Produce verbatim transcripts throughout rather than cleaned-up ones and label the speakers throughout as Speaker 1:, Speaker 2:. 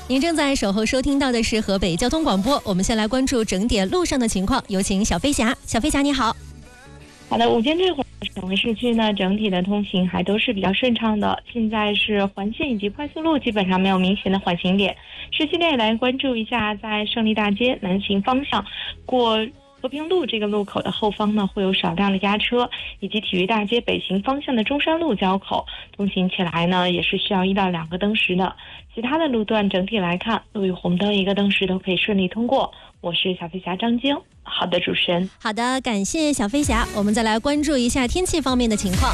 Speaker 1: 您正在守候收听到的是河北交通广播，我们先来关注整点路上的情况，有请小飞侠。小飞侠你好。
Speaker 2: 好的，午间这会儿省会市区呢，整体的通行还都是比较顺畅的。现在是环线以及快速路基本上没有明显的缓行点。市区内来关注一下，在胜利大街南行方向过和平路这个路口的后方呢，会有少量的压车，以及体育大街北行方向的中山路交口通行起来呢，也是需要一到两个灯时的。其他的路段整体来看，路与红灯一个灯时都可以顺利通过。我是小飞侠张晶。好的，主持人。
Speaker 1: 好的，感谢小飞侠。我们再来关注一下天气方面的情况。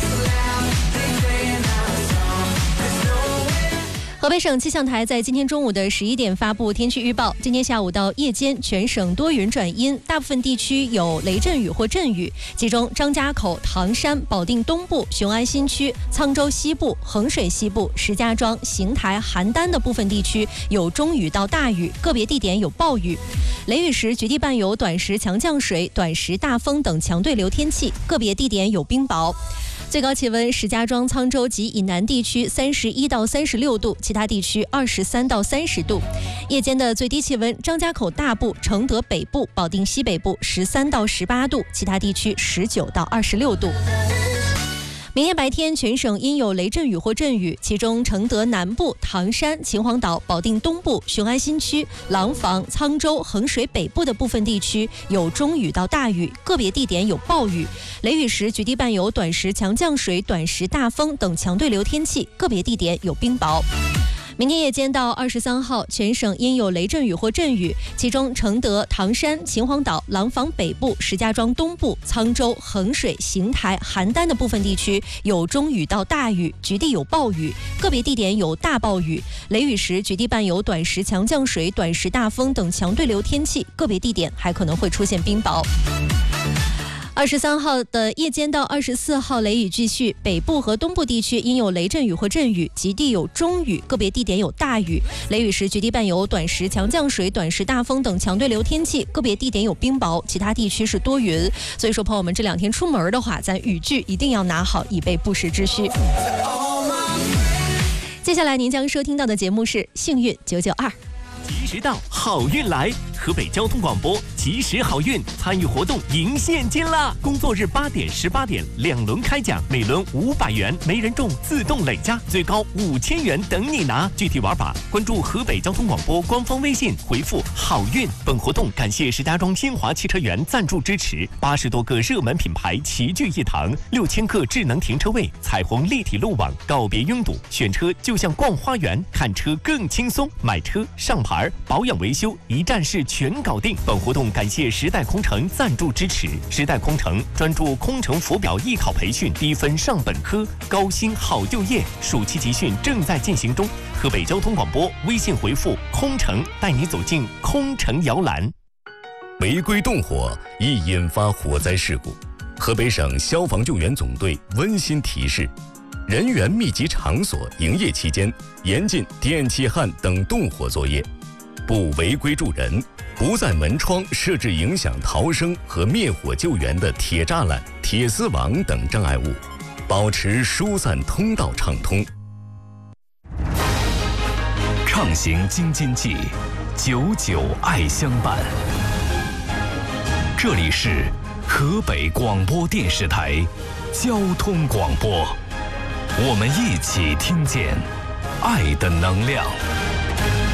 Speaker 1: 河北省气象台在今天中午的十一点发布天气预报，今天下午到夜间全省多云转阴，大部分地区有雷阵雨或阵雨，其中张家口、唐山、保定东部、雄安新区、沧州西部、衡水西部、石家庄、邢台、邯郸的部分地区有中雨到大雨，个别地点有暴雨，雷雨时局地伴有短时强降水、短时大风等强对流天气，个别地点有冰雹。最高气温，石家庄、沧州及以南地区三十一到三十六度，其他地区二十三到三十度。夜间的最低气温，张家口大部、承德北部、保定西北部十三到十八度，其他地区十九到二十六度。明天白天全省阴有雷阵雨或阵雨，其中承德南部、唐山、秦皇岛、保定东部、雄安新区、廊坊、沧州、衡水北部的部分地区有中雨到大雨，个别地点有暴雨，雷雨时局地伴有短时强降水、短时大风等强对流天气，个别地点有冰雹。明天夜间到二十三号，全省阴有雷阵雨或阵雨，其中承德、唐山、秦皇岛、廊坊北部、石家庄东部、沧州、衡水、邢台、邯郸的部分地区有中雨到大雨，局地有暴雨，个别地点有大暴雨，雷雨时局地伴有短时强降水、短时大风等强对流天气，个别地点还可能会出现冰雹。二十三号的夜间到二十四号雷雨继续，北部和东部地区应有雷阵雨或阵雨，极地有中雨，个别地点有大雨，雷雨时局地伴有短时强降水、短时大风等强对流天气，个别地点有冰雹，其他地区是多云。所以说朋友们这两天出门的话，咱雨具一定要拿好，以备不时之需。接下来您将收听到的节目是幸运九九二。
Speaker 3: 及时到，好运来！河北交通广播及时好运参与活动赢现金啦！工作日八点、十八点两轮开奖，每轮五百元，没人中自动累加，最高五千元等你拿。具体玩法，关注河北交通广播官方微信，回复“好运”。本活动感谢石家庄新华汽车园赞助支持，八十多个热门品牌齐聚一堂，六千个智能停车位，彩虹立体路网，告别拥堵，选车就像逛花园，看车更轻松，买车上牌保养维修一站式全搞定。本活动感谢时代空乘赞助支持，时代空乘专注空乘浮表艺考培训，低分上本科，高薪好就业，暑期集训正在进行中。河北交通广播微信回复空乘，带你走进空乘摇篮。
Speaker 4: 违规动火易引发火灾事故，河北省消防救援总队温馨提示：人员密集场所营业期间，严禁电气焊等动火作业，不违规助人，不在门窗设置影响逃生和灭火救援的铁栅栏、铁丝网等障碍物，保持疏散通道畅通。
Speaker 5: 畅行京津冀，久久爱相伴。这里是河北广播电视台交通广播，我们一起听见爱的能量。